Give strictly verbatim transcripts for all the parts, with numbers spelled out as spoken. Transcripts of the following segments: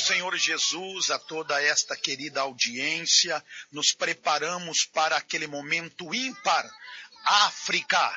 Senhor Jesus, a toda esta querida audiência, nos preparamos para aquele momento ímpar. África,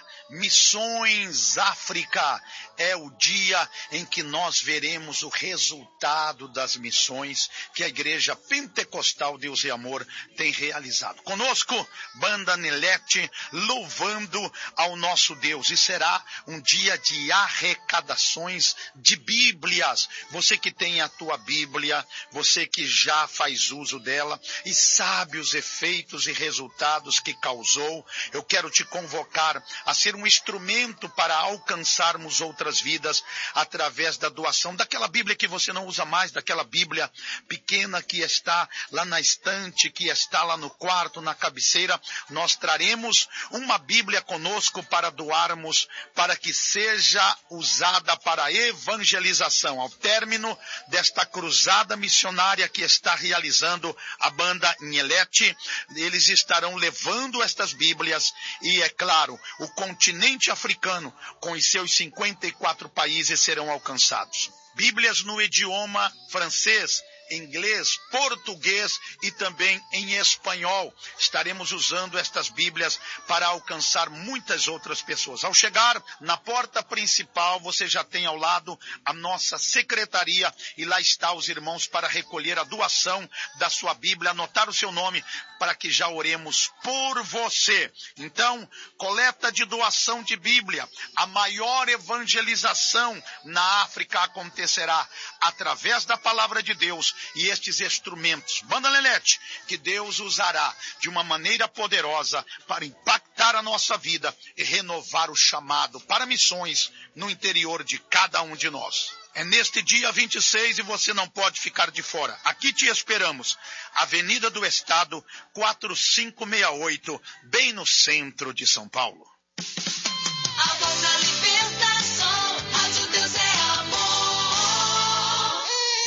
Missões África, é o dia em que nós veremos o resultado das missões que a Igreja Pentecostal Deus e Amor tem realizado. Conosco, Banda Nelete, louvando ao nosso Deus. E será um dia de arrecadações de Bíblias. Você que tem a tua Bíblia, você que já faz uso dela e sabe os efeitos e resultados que causou, eu quero te convocar a ser um instrumento para alcançarmos outras vidas através da doação daquela Bíblia que você não usa mais, daquela Bíblia pequena que está lá na estante, que está lá no quarto, na cabeceira. Nós traremos uma Bíblia conosco para doarmos, para que seja usada para a evangelização. Ao término desta cruzada missionária que está realizando a Banda Nelete, eles estarão levando estas Bíblias e, é claro, o continente africano, com os seus cinquenta e quatro países, serão alcançados. Bíblias no idioma francês, inglês, português e também em espanhol. Estaremos usando estas Bíblias para alcançar muitas outras pessoas. Ao chegar na porta principal, você já tem ao lado a nossa secretaria e lá está os irmãos para recolher a doação da sua Bíblia, anotar o seu nome para que já oremos por você. Então, coleta de doação de Bíblia. A maior evangelização na África acontecerá através da palavra de Deus e estes instrumentos, Banda Nelete, que Deus usará de uma maneira poderosa para impactar a nossa vida e renovar o chamado para missões no interior de cada um de nós. É neste dia vinte e seis e você não pode ficar de fora. Aqui te esperamos. Avenida do Estado, quatrocentos e sessenta e oito, bem no centro de São Paulo. A voz da libertação, Rádio Deus é amor.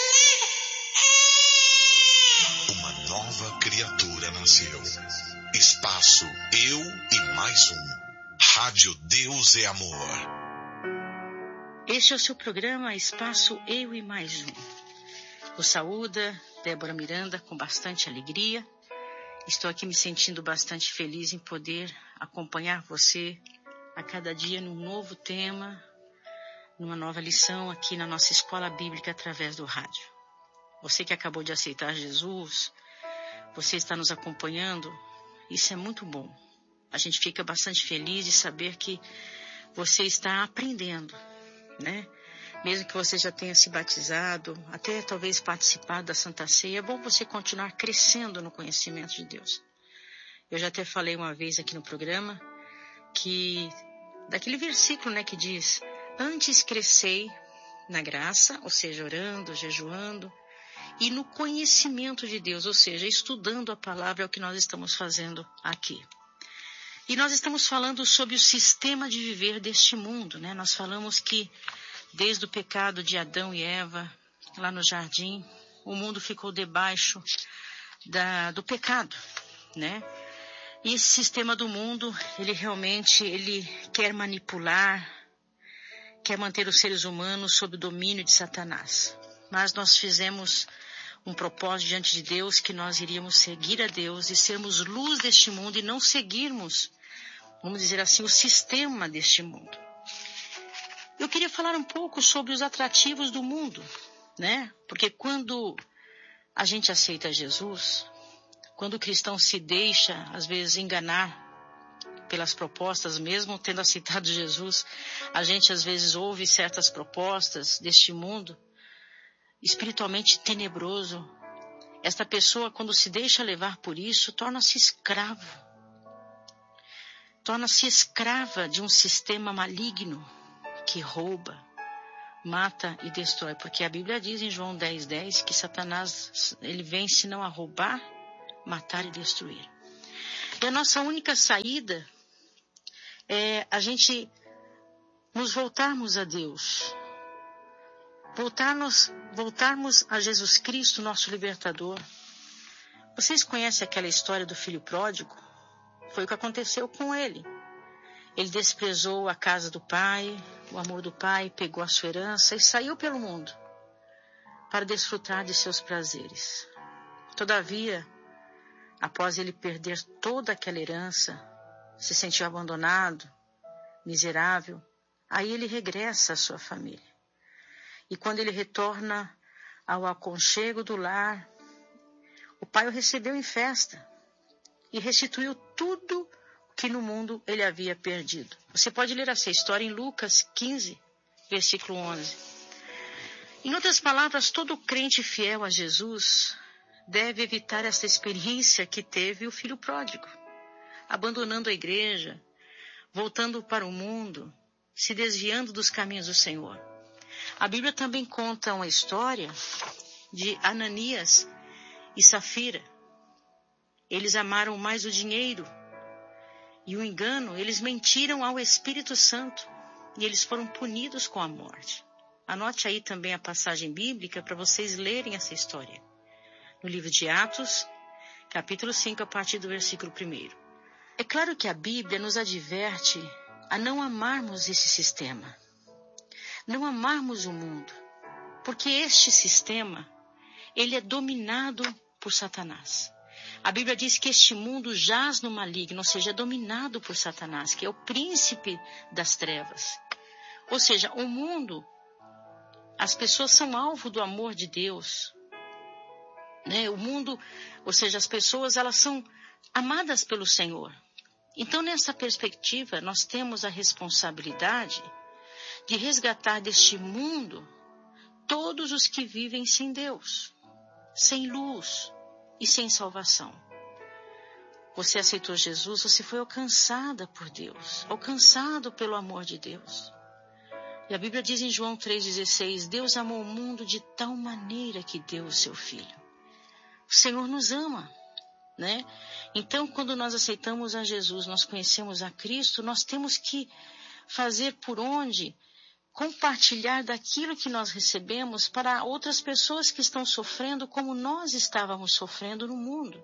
Uma nova criatura nasceu. Espaço Eu e Mais Um. Rádio Deus é Amor. Este é o seu programa Espaço Eu e Mais Um. O saúda, Débora Miranda, com bastante alegria. Estou aqui me sentindo bastante feliz em poder acompanhar você a cada dia num novo tema, numa nova lição aqui na nossa escola bíblica através do rádio. Você que acabou de aceitar Jesus, você está nos acompanhando, isso é muito bom. A gente fica bastante feliz de saber que você está aprendendo, né? Mesmo que você já tenha se batizado, até talvez participado da Santa Ceia, é bom você continuar crescendo no conhecimento de Deus. Eu já até falei uma vez aqui no programa que daquele versículo, né, que diz: antes crescei na graça, ou seja, orando, jejuando, e no conhecimento de Deus, ou seja, estudando a palavra, é o que nós estamos fazendo aqui. E nós estamos falando sobre o sistema de viver deste mundo, né? Nós falamos que desde o pecado de Adão e Eva, lá no jardim, o mundo ficou debaixo da, do pecado, né? E esse sistema do mundo, ele realmente, ele quer manipular, quer manter os seres humanos sob o domínio de Satanás. Mas nós fizemos um propósito diante de Deus que nós iríamos seguir a Deus e sermos luz deste mundo e não seguirmos, vamos dizer assim, o sistema deste mundo. Eu queria falar um pouco sobre os atrativos do mundo, né? Porque quando a gente aceita Jesus, quando o cristão se deixa, às vezes, enganar pelas propostas, mesmo tendo aceitado Jesus, a gente, às vezes, ouve certas propostas deste mundo espiritualmente tenebroso. Esta pessoa, quando se deixa levar por isso, torna-se escravo. Torna-se escrava de um sistema maligno que rouba, mata e destrói. Porque a Bíblia diz em João dez, dez que Satanás, ele vem senão a roubar, matar e destruir. E a nossa única saída é a gente nos voltarmos a Deus. Voltarmos, voltarmos a Jesus Cristo, nosso libertador. Vocês conhecem aquela história do filho pródigo? Foi o que aconteceu com ele. Ele desprezou a casa do pai, o amor do pai, pegou a sua herança e saiu pelo mundo. para desfrutar de seus prazeres. Todavia, após ele perder toda aquela herança, se sentiu abandonado, miserável, aí ele regressa à sua família. E quando ele retorna ao aconchego do lar, o pai o recebeu em festa e restituiu tudo que no mundo ele havia perdido. Você pode ler essa história em Lucas quinze, versículo onze. Em outras palavras, todo crente fiel a Jesus deve evitar essa experiência que teve o filho pródigo, abandonando a igreja, voltando para o mundo, se desviando dos caminhos do Senhor. A Bíblia também conta uma história de Ananias e Safira. Eles amaram mais o dinheiro e o engano, eles mentiram ao Espírito Santo e eles foram punidos com a morte. Anote aí também a passagem bíblica para vocês lerem essa história. No livro de Atos, capítulo cinco, a partir do versículo primeiro. É claro que a Bíblia nos adverte a não amarmos esse sistema, não amarmos o mundo, porque este sistema, ele é dominado por Satanás. A Bíblia diz que este mundo jaz no maligno, ou seja, é dominado por Satanás, que é o príncipe das trevas. Ou seja, o mundo, as pessoas são alvo do amor de Deus. Né? O mundo, ou seja, as pessoas, elas são amadas pelo Senhor. Então, nessa perspectiva, nós temos a responsabilidade de resgatar deste mundo todos os que vivem sem Deus, sem luz e sem salvação. Você aceitou Jesus, você foi alcançada por Deus, alcançado pelo amor de Deus. E a Bíblia diz em João três dezesseis, Deus amou o mundo de tal maneira que deu o seu Filho. O Senhor nos ama, né? Então, quando nós aceitamos a Jesus, nós conhecemos a Cristo, nós temos que fazer por onde compartilhar daquilo que nós recebemos para outras pessoas que estão sofrendo como nós estávamos sofrendo no mundo.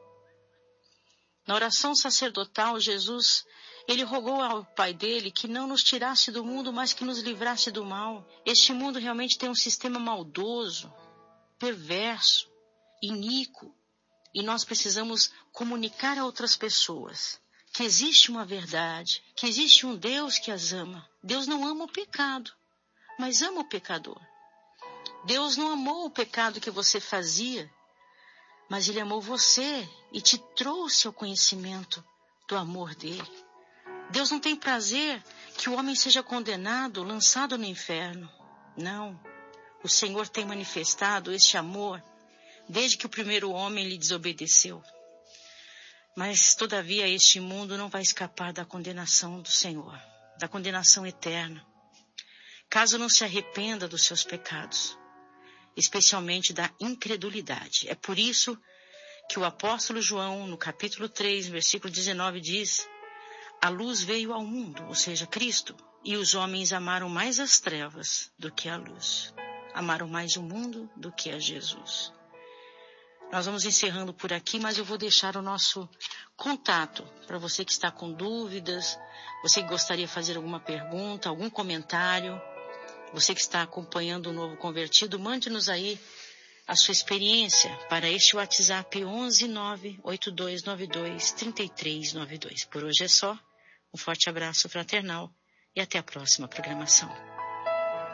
Na oração sacerdotal, Jesus, ele rogou ao Pai dele que não nos tirasse do mundo, mas que nos livrasse do mal. Este mundo realmente tem um sistema maldoso, perverso, iníquo, e nós precisamos comunicar a outras pessoas que existe uma verdade, que existe um Deus que as ama. Deus não ama o pecado, mas ama o pecador. Deus não amou o pecado que você fazia, mas Ele amou você e te trouxe ao conhecimento do amor dele. Deus não tem prazer que o homem seja condenado, lançado no inferno. Não. O Senhor tem manifestado este amor desde que o primeiro homem lhe desobedeceu. Mas, todavia, este mundo não vai escapar da condenação do Senhor, da condenação eterna, caso não se arrependa dos seus pecados, especialmente da incredulidade. É por isso que o apóstolo João, no capítulo três, versículo dezenove, diz: a luz veio ao mundo, ou seja, Cristo, e os homens amaram mais as trevas do que a luz. Amaram mais o mundo do que a Jesus. Nós vamos encerrando por aqui, mas eu vou deixar o nosso contato para você que está com dúvidas, você que gostaria de fazer alguma pergunta, algum comentário, você que está acompanhando o Novo Convertido, mande-nos aí a sua experiência para este WhatsApp onze nove oito dois nove dois três três nove dois. Por hoje é só. Um forte abraço fraternal e até a próxima programação.